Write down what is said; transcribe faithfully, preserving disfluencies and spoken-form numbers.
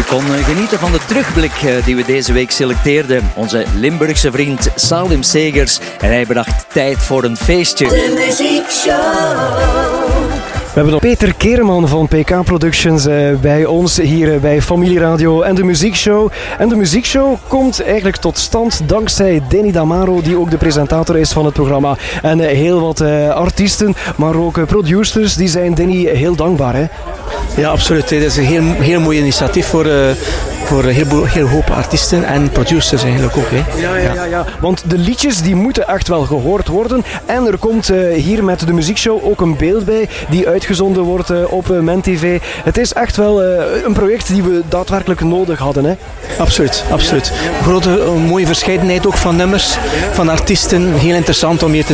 kon genieten van de terugblik die we deze week selecteerden. Onze Limburgse vriend Salim Segers. En hij bedacht tijd voor een feestje. De muziekshow. We hebben nog Peter Kereman van P K Productions uh, bij ons hier uh, bij Familieradio en de Muziekshow. En de Muziekshow komt eigenlijk tot stand dankzij Danny Damaro, die ook de presentator is van het programma. En uh, heel wat uh, artiesten, maar ook uh, producers, die zijn Danny heel dankbaar. Hè? Ja, absoluut. Dit is een heel, heel mooi initiatief voor, uh, voor een heel, heel hoop artiesten en producers eigenlijk ook. Hè. Ja, ja, ja, ja, want de liedjes die moeten echt wel gehoord worden. En er komt uh, hier met de Muziekshow ook een beeld bij die uitgezonden wordt uh, op uh, MenTV. Het is echt wel uh, een project die we daadwerkelijk nodig hadden. Hè? Absoluut, absoluut. Grote, een mooie verscheidenheid ook van nummers, van artiesten. Heel interessant om hier te